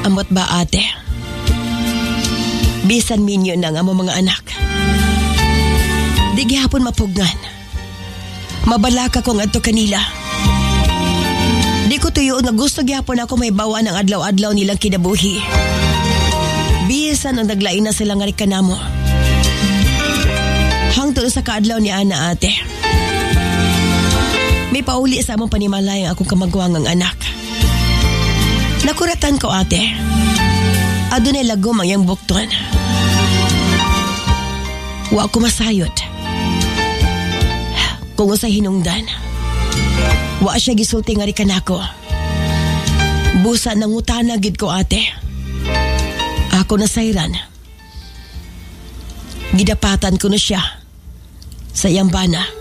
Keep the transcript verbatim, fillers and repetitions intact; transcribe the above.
Amot ba ate? Bisan minyo na nga mo mga anak. Di gihapon mapugnan. Mabalaka ko nga to kanila. Di ko tuyo nga gusto gihapon ako may bawa ng adlaw-adlaw nilang kinabuhi. Bisan ang naglain na sila nga kanamo. Hangtod sa kaadlaw ni ana ate. May pauli sa among panimalayang akong kamagwang ang anak. Nakuratan ko ate. Adunay lagom ang yang bukton. Wa ko masayot. Kung sa hinungdan, wa siya gisulti nga rin kanako. Busa nang utana gid ko ate. Ako na sayran. Gidapatan ko na siya sa iyang bana.